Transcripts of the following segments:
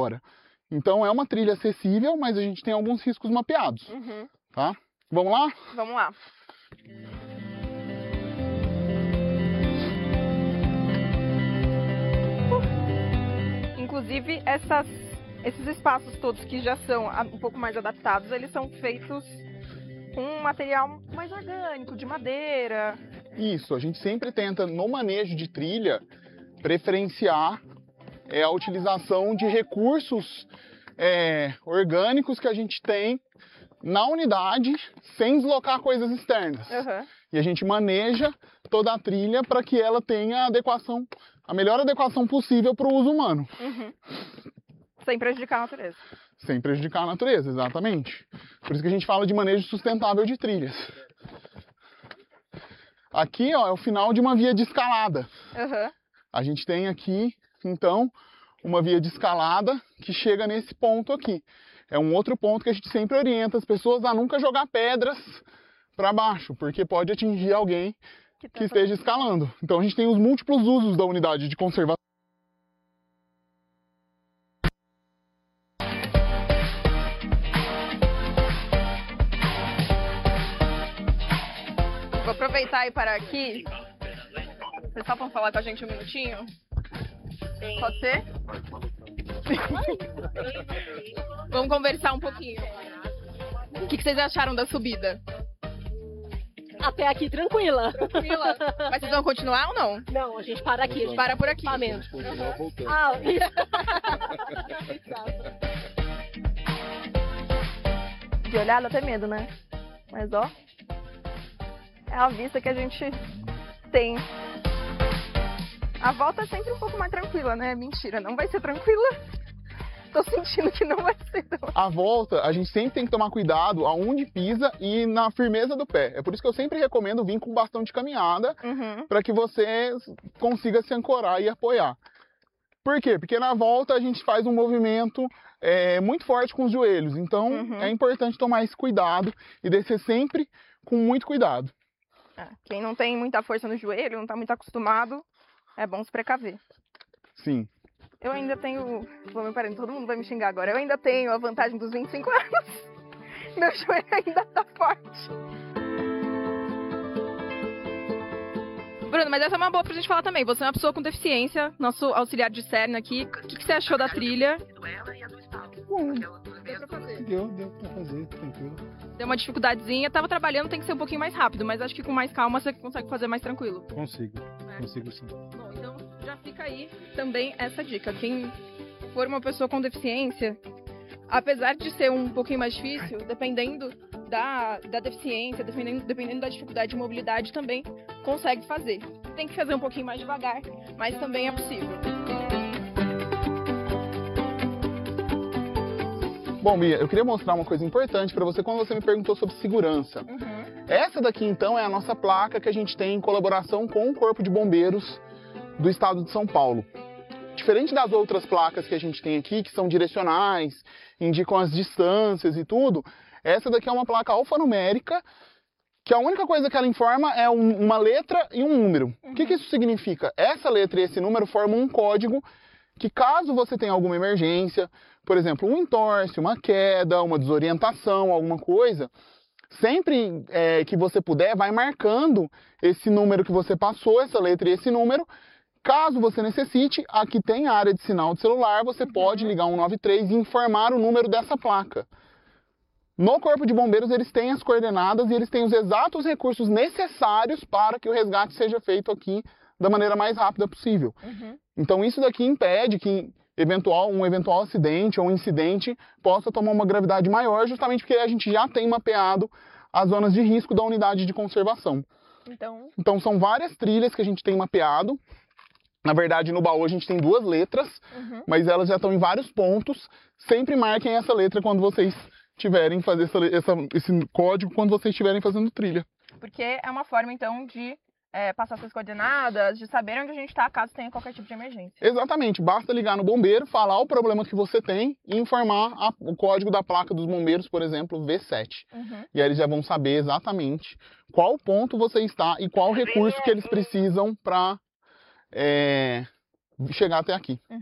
agora. Então é uma trilha acessível, mas a gente tem alguns riscos mapeados, tá? Vamos lá? Vamos lá. Inclusive, esses espaços todos que já são um pouco mais adaptados, eles são feitos com um material mais orgânico, de madeira. Isso, a gente sempre tenta, no manejo de trilha, preferenciar a utilização de recursos orgânicos que a gente tem na unidade, sem deslocar coisas externas. E a gente maneja toda a trilha para que ela tenha a melhor adequação possível para o uso humano. Sem prejudicar a natureza. Sem prejudicar a natureza, exatamente. Por isso que a gente fala de manejo sustentável de trilhas. Aqui, ó, é o final de uma via de escalada. A gente tem aqui, então, uma via de escalada que chega nesse ponto aqui. É um outro ponto que a gente sempre orienta as pessoas a nunca jogar pedras para baixo, porque pode atingir alguém que esteja escalando. Então a gente tem os múltiplos usos da unidade de conservação. Vou aproveitar e parar aqui. Vocês só vão falar com a gente um minutinho? Pode ser? Vamos conversar um pouquinho. O que vocês acharam da subida? Até aqui tranquila. Tranquila? Mas vocês vão continuar ou não? Não, a gente para aqui. A gente para por aqui. De olhar dá até medo, né? Mas ó, é a vista que a gente tem. A volta é sempre um pouco mais tranquila, né? Mentira, não vai ser tranquila. Tô sentindo que não vai ser. Não. A volta, a gente sempre tem que tomar cuidado aonde pisa e na firmeza do pé. É por isso que eu sempre recomendo vir com bastão de caminhada, para que você consiga se ancorar e apoiar. Por quê? Porque na volta a gente faz um movimento muito forte com os joelhos. Então é importante tomar esse cuidado e descer sempre com muito cuidado. Quem não tem muita força no joelho, não tá muito acostumado, é bom se precaver. Sim. Eu ainda tenho... todo mundo vai me xingar agora. Eu ainda tenho a vantagem dos 25 anos. Meu joelho ainda tá forte. Bruno, mas essa é uma boa pra gente falar também. Você é uma pessoa com deficiência, nosso auxiliar de Serna aqui. O que você achou da trilha? Bom, deu pra fazer, tranquilo. Deu uma dificuldadezinha. Tava trabalhando, tem que ser um pouquinho mais rápido. Mas acho que com mais calma você consegue fazer mais tranquilo. Consigo sim. Bom, então já fica aí também essa dica. Quem for uma pessoa com deficiência, apesar de ser um pouquinho mais difícil, dependendo da deficiência, dependendo da dificuldade de mobilidade, também consegue fazer. Tem que fazer um pouquinho mais devagar, mas também é possível. Bom, Bia, eu queria mostrar uma coisa importante para você quando você me perguntou sobre segurança. Essa daqui, então, é a nossa placa que a gente tem em colaboração com o Corpo de Bombeiros do Estado de São Paulo. Diferente das outras placas que a gente tem aqui, que são direcionais, indicam as distâncias e tudo, essa daqui é uma placa alfanumérica, que a única coisa que ela informa é uma letra e um número. O que isso significa? Essa letra e esse número formam um código que, caso você tenha alguma emergência, por exemplo, um entorse, uma queda, uma desorientação, alguma coisa, sempre que você puder, vai marcando esse número que você passou, essa letra e esse número. Caso você necessite, aqui tem a área de sinal de celular, você pode ligar 193 e informar o número dessa placa. No Corpo de Bombeiros, eles têm as coordenadas e eles têm os exatos recursos necessários para que o resgate seja feito aqui da maneira mais rápida possível. Então, isso daqui impede que um eventual acidente ou incidente possa tomar uma gravidade maior, justamente porque a gente já tem mapeado as zonas de risco da unidade de conservação. Então, são várias trilhas que a gente tem mapeado. Na verdade, no baú a gente tem 2 letras, mas elas já estão em vários pontos. Sempre marquem essa letra quando vocês tiverem fazer esse código, quando vocês estiverem fazendo trilha. Porque é uma forma, então, de passar essas coordenadas, de saber onde a gente está, caso tenha qualquer tipo de emergência. Exatamente. Basta ligar no bombeiro, falar o problema que você tem e informar o código da placa dos bombeiros, por exemplo, V7. E aí eles já vão saber exatamente qual ponto você está e qual recurso que eles precisam para chegar até aqui.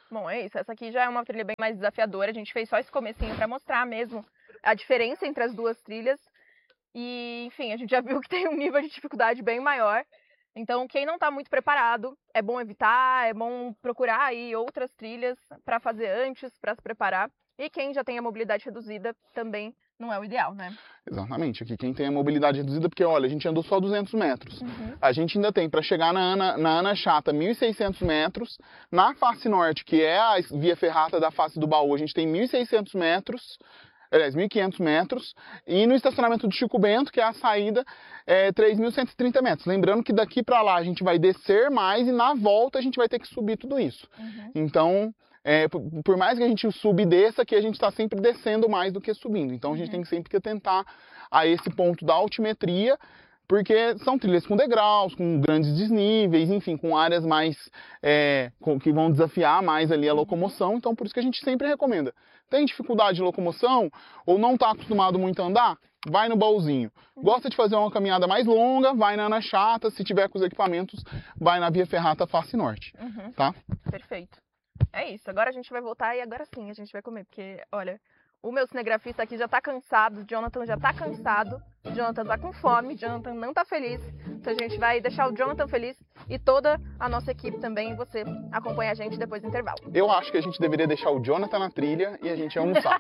Bom, é isso. Essa aqui já é uma trilha bem mais desafiadora. A gente fez só esse comecinho para mostrar mesmo a diferença entre as duas trilhas. E, enfim, a gente já viu que tem um nível de dificuldade bem maior. Então, quem não está muito preparado, é bom evitar, é bom procurar aí outras trilhas para fazer antes, para se preparar. E quem já tem a mobilidade reduzida também não é o ideal, né? Exatamente. Aqui quem tem a mobilidade reduzida, porque olha, a gente andou só 200 metros. A gente ainda tem para chegar na Ana Chata 1.600 metros. Na face norte, que é a via ferrata da face do baú, a gente tem 1.600 metros. Aliás, 1.500 metros. E no estacionamento do Chico Bento, que é a saída, 3.130 metros. Lembrando que daqui para lá a gente vai descer mais e na volta a gente vai ter que subir tudo isso. Então, por mais que a gente suba e desça, aqui a gente está sempre descendo mais do que subindo. Então a gente tem sempre que atentar a esse ponto da altimetria, porque são trilhas com degraus, com grandes desníveis, enfim, com áreas mais que vão desafiar mais ali a locomoção. Então por isso que a gente sempre recomenda. Tem dificuldade de locomoção ou não está acostumado muito a andar? Vai no baúzinho. Gosta de fazer uma caminhada mais longa? Vai na Ana Chata. Se tiver com os equipamentos, vai na via ferrata face norte. Tá? Perfeito. É isso. Agora a gente vai voltar e agora sim a gente vai comer. Porque, olha, o meu cinegrafista aqui já tá cansado, o Jonathan já tá cansado, o Jonathan tá com fome, o Jonathan não tá feliz. Então a gente vai deixar o Jonathan feliz e toda a nossa equipe também. E você acompanha a gente depois do intervalo. Eu acho que a gente deveria deixar o Jonathan na trilha e a gente almoçar.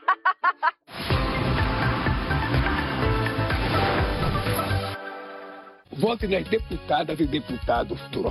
Vote nas deputadas e deputados